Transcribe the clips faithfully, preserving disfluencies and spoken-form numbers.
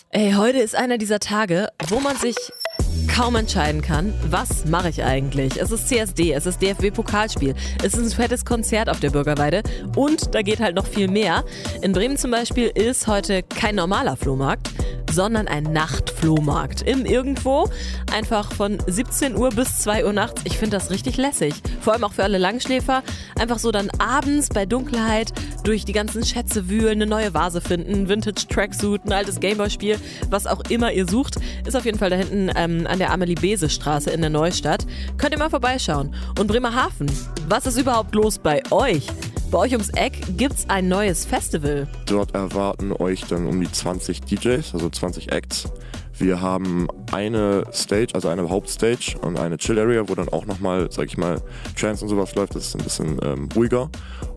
Ey, heute ist einer dieser Tage, wo man sich kaum entscheiden kann, was mache ich eigentlich? Es ist C S D, es ist D F B-Pokalspiel, es ist ein fettes Konzert auf der Bürgerweide und da geht halt noch viel mehr. In Bremen zum Beispiel ist heute kein normaler Flohmarkt, sondern ein Nachtflohmarkt im Irgendwo, einfach von siebzehn Uhr bis zwei Uhr nachts. Ich finde das richtig lässig, vor allem auch für alle Langschläfer. Einfach so dann abends bei Dunkelheit durch die ganzen Schätze wühlen, eine neue Vase finden, Vintage-Tracksuit, ein altes Gameboy-Spiel, was auch immer ihr sucht, ist auf jeden Fall da hinten ähm, an der Amelie-Bese-Straße in der Neustadt. Könnt ihr mal vorbeischauen. Und Bremerhaven, was ist überhaupt los bei euch? Bei euch ums Eck gibt's ein neues Festival. Dort erwarten euch dann um die zwanzig D Js, also zwanzig Acts. Wir haben eine Stage, also eine Hauptstage und eine Chill-Area, wo dann auch nochmal, sag ich mal, Trance und sowas läuft. Das ist ein bisschen ähm, ruhiger.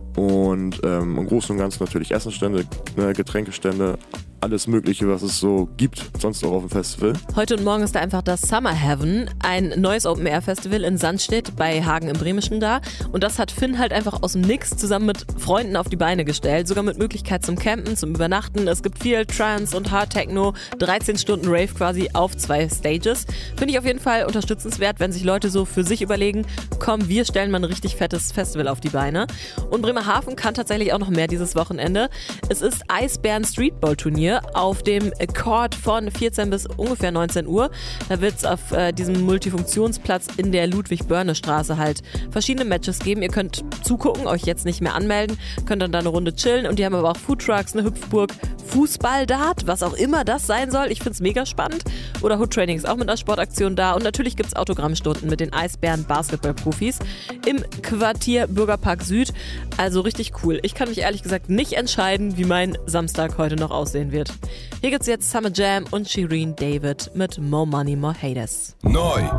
Und ähm, im Großen und Ganzen natürlich Essenstände, ne, Getränkestände, alles Mögliche, was es so gibt, sonst auch auf dem Festival. Heute und morgen ist da einfach das Summer Heaven, ein neues Open-Air-Festival in Sandstedt bei Hagen im Bremischen da. Und das hat Finn halt einfach aus dem Nix zusammen mit Freunden auf die Beine gestellt, sogar mit Möglichkeit zum Campen, zum Übernachten. Es gibt viel Trance und Hard Techno, dreizehn Stunden Rave quasi auf zwei Stages. Finde ich auf jeden Fall unterstützenswert, wenn sich Leute so für sich überlegen, komm, wir stellen mal ein richtig fettes Festival auf die Beine. Und Bremerhaven kann tatsächlich auch noch mehr dieses Wochenende. Es ist Eisbären Streetball Turnier auf dem Court von vierzehn bis ungefähr neunzehn Uhr. Da wird es auf äh, diesem Multifunktionsplatz in der Ludwig-Börne-Straße halt verschiedene Matches geben. Ihr könnt zugucken, euch jetzt nicht mehr anmelden, könnt dann da eine Runde chillen und die haben aber auch Foodtrucks, eine Hüpfburg, Fußballdart, was auch immer das sein soll. Ich finde es mega spannend. Oder Hood Training ist auch mit einer Sportaktion da und natürlich gibt es Autogrammstunden mit den Eisbären Basketball-Profis im Quartier Bürgerpark Süd. Also richtig cool. Ich kann mich ehrlich gesagt nicht entscheiden, wie mein Samstag heute noch aussehen wird. Hier gibt's jetzt Summer Jam und Shireen David mit More Money, More Haters. Neu